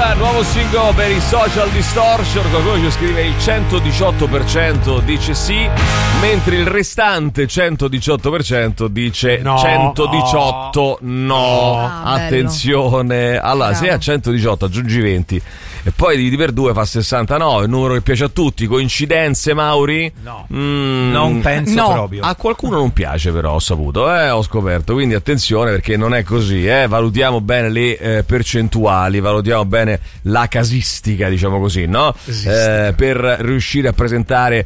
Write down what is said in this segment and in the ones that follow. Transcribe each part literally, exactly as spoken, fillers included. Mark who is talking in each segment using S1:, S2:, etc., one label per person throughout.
S1: nuovo singolo per i Social Distortion. Qualcuno ci scrive il centodiciotto per cento dice sì, mentre il restante centodiciotto per cento dice no. centodiciotto no, no. Ah, attenzione, allora bravo. Se a centodiciotto aggiungi venti e poi dividi per due fa sessantanove, il numero che piace a tutti. Coincidenze, Mauri?
S2: No,
S1: mm,
S2: non penso
S1: no.
S2: proprio.
S1: A qualcuno non piace, però ho saputo, eh, ho scoperto, quindi attenzione perché non è così, eh. Valutiamo bene le eh, percentuali, valutiamo bene la casistica, diciamo così, no? Eh, per riuscire a presentare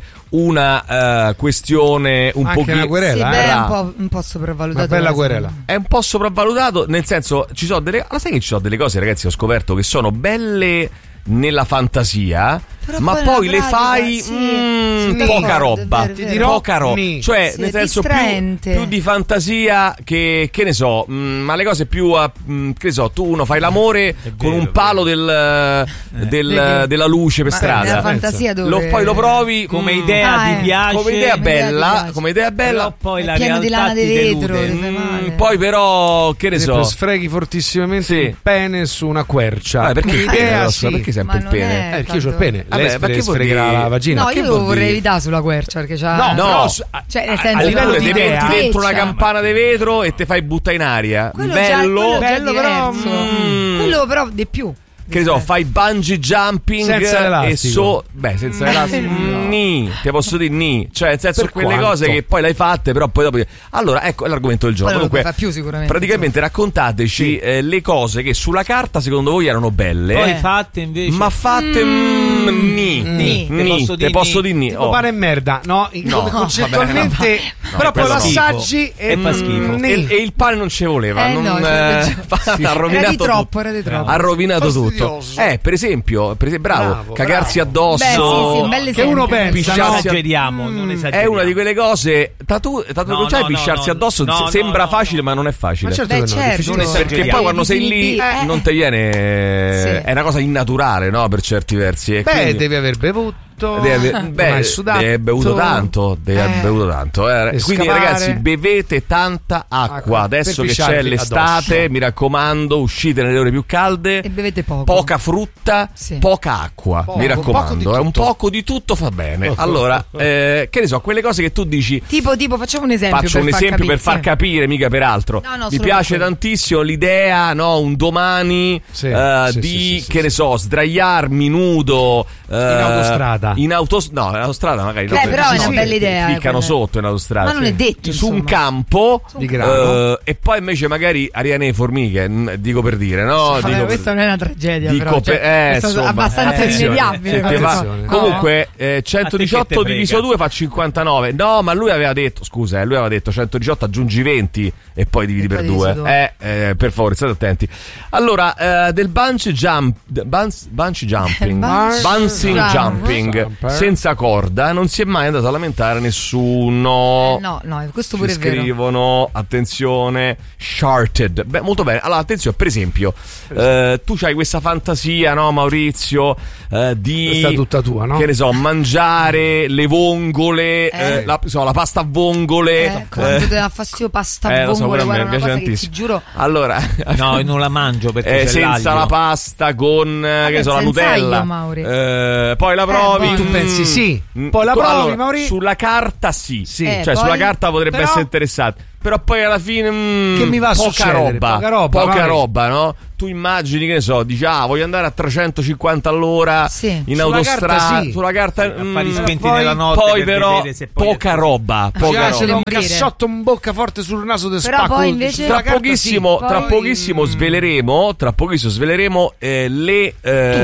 S1: una uh, questione un po'
S3: una querela,
S4: sì,
S3: eh?
S4: beh, è un po', un po' sopravvalutato.
S3: Una bella querela.
S1: È un po' sopravvalutato, nel senso, ci sono delle, ma sai che ci sono delle cose, ragazzi, ho scoperto che sono belle nella fantasia, però ma poi, poi le pratica, fai sì, mm, sì, poca roba,
S4: ti dirò,
S1: poca roba, cioè
S4: sì,
S1: nel senso più, più di fantasia che che ne so, mh, ma le cose più mh, che ne so, tu uno fai l'amore vero, con un palo del, eh, del della luce per ma strada,
S4: la fantasia dove...
S1: lo, poi lo provi
S2: come idea
S4: ah,
S2: ti
S4: eh.
S2: piace,
S1: come idea bella, come idea bella,
S2: però poi la
S4: pieno
S2: realtà
S4: di lana di vetro,
S1: mm, poi però che ne so,
S3: sfreghi fortissimamente
S1: sì.
S3: il pene su una quercia.
S1: Ah, perché
S3: idea,
S1: sì. Perché sempre il pene?
S3: Eh, perché io c'ho il pene.
S1: Vabbè,
S3: lei
S1: perché
S3: sfregherà la vagina.
S4: No,
S3: che
S4: io lo vorrei evitare sulla quercia perché c'ha
S3: no,
S1: no,
S3: però,
S4: cioè nel
S3: a,
S4: senso
S3: a livello
S1: ti metti dentro una
S4: freccia.
S1: campana di vetro e te fai buttare in aria.
S4: Quello
S1: bello,
S4: già, quello
S3: bello
S4: già
S3: però
S4: mm. quello però di più.
S1: Che ne so, fai bungee jumping
S3: senza
S1: e so beh senza elastico no. Ni, ti posso dire ni, cioè nel senso
S3: per
S1: quelle
S3: quanto? Cose
S1: che poi l'hai fatte però poi dopo allora ecco è l'argomento del giorno.
S4: Quello
S1: comunque
S4: fa più sicuramente
S1: praticamente raccontateci sì. eh, le cose che sulla carta secondo voi erano belle
S2: poi
S1: eh.
S2: fatte invece
S1: ma fatte mm, mm, ni
S2: ni,
S1: ni.
S2: ni. Te
S1: te posso dire ni
S3: tipo oh. pane e merda no,
S1: no
S3: come concettualmente
S1: no,
S3: però poi lo
S1: schifo.
S3: assaggi e,
S2: e fa schifo
S1: e, e il pane non ci voleva
S4: eh,
S1: non,
S4: no,
S1: eh,
S4: sì.
S1: ha rovinato
S4: era di troppo
S1: tutto.
S4: era di troppo
S1: ha rovinato
S3: Fastidioso.
S1: tutto eh per esempio, per esempio bravo,
S3: bravo
S1: cagarsi
S3: bravo.
S1: addosso
S4: beh, sì, sì, belle
S3: che uno pensa
S1: pisciarsi
S2: non
S1: a...
S2: esageriamo, non esageriamo
S1: è una di quelle cose tatu, tatu
S2: no,
S1: cioè
S2: no,
S1: pisciarsi
S2: no,
S1: addosso
S2: no,
S1: se, sembra
S2: no,
S1: facile
S2: no.
S1: ma non è facile
S3: ma certo
S4: beh,
S3: che no,
S4: certo,
S3: non
S1: perché poi quando sei lì
S4: eh.
S1: non ti viene
S4: sì.
S1: è una cosa innaturale, no, per certi versi e
S3: beh
S1: quindi...
S3: devi aver bevuto
S1: Deve, beh, hai bevuto tanto, devi
S3: eh,
S1: aver bevuto tanto. Eh. Quindi,
S3: scavare.
S1: ragazzi, bevete tanta acqua.
S3: acqua
S1: Adesso che c'è l'estate,
S3: addosso.
S1: mi raccomando, uscite nelle ore più calde.
S4: E bevete poco.
S1: Poca frutta,
S4: sì.
S1: poca acqua.
S3: Poco,
S1: mi raccomando,
S3: un
S1: un poco di tutto fa bene. Poco. Allora, eh, che ne so, quelle cose che tu dici.
S4: Tipo, tipo, facciamo un esempio.
S1: Faccio
S4: per
S1: un
S4: far
S1: esempio
S4: capire,
S1: per far
S4: sì.
S1: capire, mica per altro.
S4: No, no,
S1: mi piace
S4: per
S1: tantissimo l'idea, no, un domani
S3: sì,
S1: uh,
S3: sì,
S1: di,
S3: sì, sì,
S1: che
S3: sì,
S1: ne so, sdraiarmi nudo uh,
S3: in autostrada.
S1: In autos- no, in autostrada magari
S4: Beh,
S1: no,
S4: però è una
S1: sì,
S4: bella idea.
S1: ficcano
S4: eh,
S1: sotto in autostrada.
S4: Ma non è detto,
S1: su
S4: insomma.
S1: un campo
S3: di grano.
S1: Uh, e poi invece magari ariane e formiche, n- dico per dire, no?
S4: Vabbè,
S1: dico
S4: questa
S1: per...
S4: non è una tragedia,
S1: dico
S4: però.
S1: per...
S4: Cioè,
S1: eh,
S4: è
S1: insomma,
S4: abbastanza
S1: eh,
S4: irrimediabile.
S1: se te va...
S3: no.
S1: Comunque, eh, centodiciotto diviso
S2: frega.
S1: due fa cinquantanove. No, ma lui aveva detto, scusa, eh, lui aveva detto centodiciotto aggiungi venti e poi dividi
S4: E
S1: per
S4: poi
S1: due.
S4: divisi
S1: Eh, eh, per favore, state attenti. Allora, eh, del bungee jump, bungee, bungee jumping,
S4: Bungee
S1: bouncing
S4: jump.
S1: jumping
S3: Jumper.
S1: senza corda, non si è mai andato a lamentare nessuno.
S4: Eh, no, no, questo
S1: Ci
S4: pure è vero.
S1: scrivono, attenzione, Charted. Beh, molto bene. Allora, attenzione, per esempio, eh, tu c'hai questa fantasia, no, Maurizio, eh, di
S3: questa è tutta tua, no?
S1: che ne so, mangiare le vongole,
S4: Eh.
S1: eh, la, so, la pasta a vongole.
S4: Eh, quando ti dà fastidio pasta
S1: eh, lo so,
S4: vongole,
S1: quello a me
S4: guarda, una
S1: piace
S4: cosa che ti
S1: tantissimo.
S4: giuro.
S1: Allora,
S2: no, io non la mangio perché
S1: eh,
S2: c'è
S1: senza
S2: l'aglio.
S1: la pasta con eh, che ne so, la
S4: senza
S1: Nutella.
S4: aglio, Mauri.
S1: Eh, poi la provi.
S4: buono.
S3: Tu pensi sì,
S1: Mm,
S3: poi la
S1: tu-
S3: provi,
S1: allora,
S3: Mauri?
S1: sulla carta sì,
S3: Sì.
S4: Eh,
S1: cioè
S4: poi-
S1: sulla carta potrebbe
S3: però-
S1: essere interessante. Però poi alla fine mm,
S3: Che mi va a
S1: poca
S3: succedere?
S1: roba,
S3: Poca roba,
S1: poca
S3: Mauri.
S1: roba, no? Tu immagini che ne so, dici ah voglio andare a trecentocinquanta all'ora
S4: Sì.
S1: in
S3: Sulla
S1: autostrada,
S3: carta sì.
S1: sulla carta
S2: affari
S1: mm,
S2: spenti
S3: poi-
S2: nella notte
S1: poi
S2: per
S1: però
S2: vedere se poi
S1: poca
S2: è-
S1: roba,
S3: Ci
S1: poca
S3: piace
S1: roba.
S3: un
S4: morire.
S3: cassotto in bocca forte sul naso del
S4: Però
S3: spacco.
S4: poi invece-
S3: sulla
S1: Tra
S3: carta
S1: pochissimo,
S4: sì.
S1: tra
S4: Poi-
S1: pochissimo sveleremo, tra pochissimo sveleremo eh, le,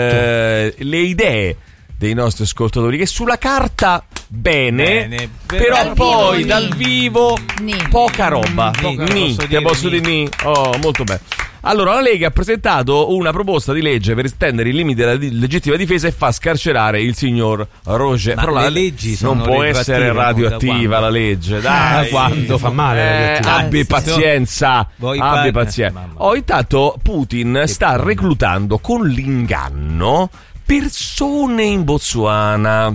S1: eh, le idee dei nostri ascoltatori che sulla carta bene,
S2: Bene,
S1: però
S4: dal
S1: poi
S4: vivo,
S1: dal
S4: ni.
S1: vivo
S4: Ni.
S1: poca roba.
S2: Ni,
S1: Ni,
S2: posso
S1: ti
S2: dire
S1: posso
S2: ni.
S1: dire ni. Oh, molto bene. Allora, la Lega ha presentato una proposta di legge per estendere il limite della di- legittima difesa e fa scarcerare il signor Roger.
S2: Ma
S1: Però
S2: le
S1: la
S2: leggi sono
S1: non può
S2: retroattive,
S1: essere
S2: no? Da
S1: radioattiva
S2: quando?
S1: la legge,
S3: Ah,
S1: dai.
S3: quando fa male la
S1: Eh,
S3: radioattiva.
S1: abbi
S2: Eh, sì.
S1: pazienza,
S2: Voi
S1: abbi
S2: par-
S1: pazienza.
S2: Mamma.
S1: Oh, intanto Putin sta reclutando con l'inganno persone in Botswana.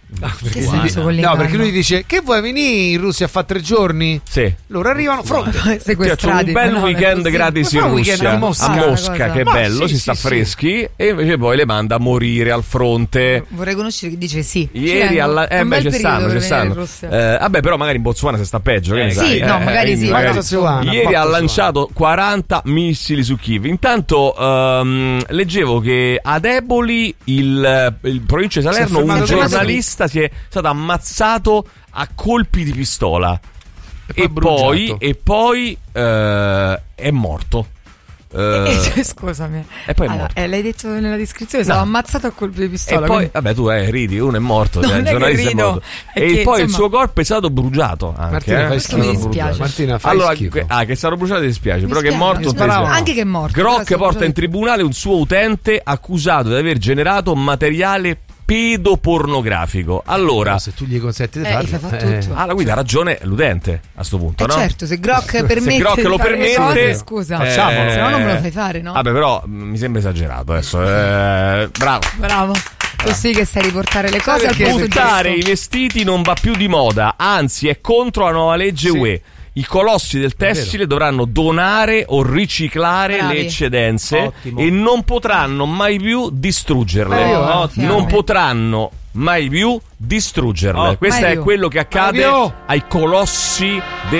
S4: Che senso con l'inganno?
S3: No, perché lui dice che vuoi venire in Russia a fare tre giorni?
S1: Sì.
S3: Loro arrivano, fronte.
S1: Ti faccio
S4: Sequestrati.
S1: un bel
S4: No,
S1: weekend gratis in
S3: Ma fa un weekend
S1: Russia,
S3: a Mosca.
S1: a
S4: Ah,
S1: Mosca,
S4: cosa.
S1: che
S3: Ma
S1: bello,
S3: sì,
S1: si sta
S3: sì,
S1: freschi, e invece poi le manda a morire al fronte.
S4: Vorrei conoscere chi dice sì.
S1: Ieri
S4: Ci
S1: alla...
S4: vengo. È
S1: Eh
S4: un
S1: beh,
S4: bel
S1: ci
S4: periodo
S1: stanno,
S4: per
S1: ci
S4: venire in
S1: stanno.
S4: Russia.
S1: Eh, vabbè, però magari in Botswana si sta peggio, che ne
S2: Eh,
S1: sai?
S4: sì, no, magari
S1: eh,
S4: sì,
S1: magari-
S3: Botswana,
S1: Ieri ha
S3: Botswana.
S1: lanciato quaranta missili su Kiev. Intanto ehm, leggevo che ad Eboli, il, il provincia di Salerno, un
S3: fermato
S1: giornalista si è stato ammazzato a colpi di pistola.
S3: E
S1: E
S3: poi
S1: poi,
S3: bruciato.
S1: e poi eh, è morto. Eh,
S4: Eh, cioè, scusami.
S1: e poi è
S4: Allora,
S1: morto.
S4: eh, l'hai detto nella descrizione,
S1: No.
S4: stavo ammazzato a colpi di
S1: E
S4: pistola.
S1: poi,
S4: quindi-
S1: vabbè, tu eh, ridi, uno è morto,
S4: No,
S1: cioè,
S4: non
S1: il
S4: è che
S1: giornalista è
S4: rido,
S1: morto.
S4: è
S1: E
S4: che,
S1: poi il
S4: insomma-
S1: suo corpo è stato bruciato. Anche,
S3: Martina,
S1: eh.
S3: fai
S1: È
S3: schifo.
S1: stato
S4: mi
S1: bruciato.
S4: dispiace.
S3: Martina, fai
S1: Allora,
S3: schifo.
S1: que- ah, che è stato bruciato ti dispiace,
S4: Mi
S1: però che è
S4: spiace,
S1: morto
S4: mi
S1: non ti
S3: spiace.
S1: dispiace.
S4: Anche che è morto.
S1: Grock
S4: però se-
S1: porta in tribunale un suo utente accusato di aver generato materiale pedopornografico. Allora,
S3: Se tu gli consenti di
S4: Eh,
S3: farlo,
S4: fai fatto
S3: eh.
S4: tutto.
S1: ah, la guida ha ragione l'utente a sto punto,
S4: Eh
S1: no?
S4: certo, se Grock permette
S1: Se Grock
S4: di
S1: lo
S4: fare le
S1: permette,
S4: cose, scusa,
S1: eh,
S4: se no non me lo fai fare, no?
S1: Vabbè, però mh, mi sembra esagerato adesso. Eh, bravo.
S4: Bravo. Tu sì che sai riportare le cose al
S3: perché
S4: posto
S1: Buttare i
S4: giusto.
S1: vestiti non va più di moda, anzi è contro la nuova legge
S3: Sì.
S1: U E. I colossi del tessile dovranno donare o riciclare
S4: Bravi.
S1: le eccedenze
S2: Ottimo.
S1: e non potranno mai più distruggerle.
S3: Bravi,
S4: ottimo.
S1: Non potranno mai più distruggerle.
S2: Oh,
S1: Questo
S4: mai
S1: è
S4: più.
S1: quello che accade
S3: Bravi.
S1: ai colossi del